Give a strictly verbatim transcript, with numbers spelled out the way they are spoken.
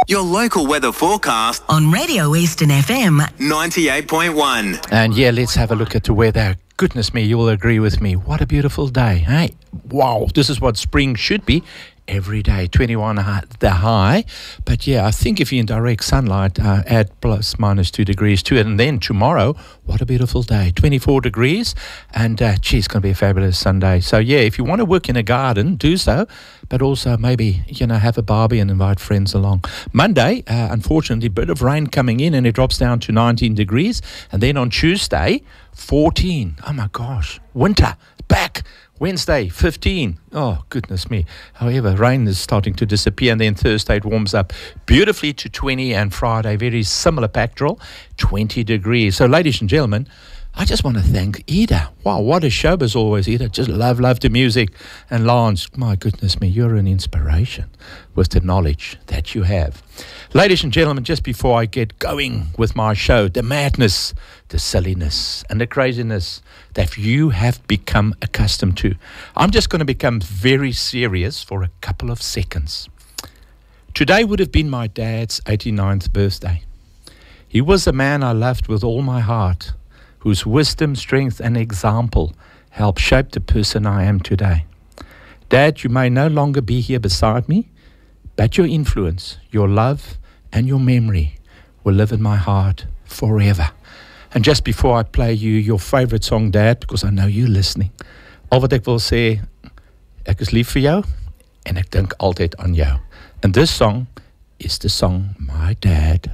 Your local weather forecast on Radio Eastern F M ninety-eight point one. And yeah, let's have a look at the weather. Goodness me, you'll agree with me. What a beautiful day, hey? Wow, this is what spring should be. Every day, twenty-one hi- the high. But yeah, I think if you're in direct sunlight, uh, add plus minus two degrees to it. And then tomorrow, what a beautiful day, twenty-four degrees. And uh, gee, it's going to be a fabulous Sunday. So yeah, if you want to work in a garden, do so. But also maybe, you know, have a barbie and invite friends along. Monday, uh, unfortunately, a bit of rain coming in and it drops down to nineteen degrees. And then on Tuesday, fourteen. Oh my gosh, winter, back. Wednesday, fifteen. Oh, goodness me. However, rain is starting to disappear, and then Thursday it warms up beautifully to twenty, and Friday, very similar pastoral, twenty degrees. So, ladies and gentlemen, I just want to thank Ida. Wow, what a show as always, Ida. Just love, love the music. And Lance, my goodness me, you're an inspiration with the knowledge that you have. Ladies and gentlemen, just before I get going with my show, the madness, the silliness, and the craziness that you have become accustomed to, I'm just going to become very serious for a couple of seconds. Today would have been my dad's eighty-ninth birthday. He was a man I loved with all my heart, whose wisdom, strength, and example helped shape the person I am today. Dad, you may no longer be here beside me, but your influence, your love, and your memory will live in my heart forever. And just before I play you your favorite song, Dad, because I know you're listening, al wat ek wil sê, ek is lief vir jou, en ek dink altyd aan jou. And this song is the song my dad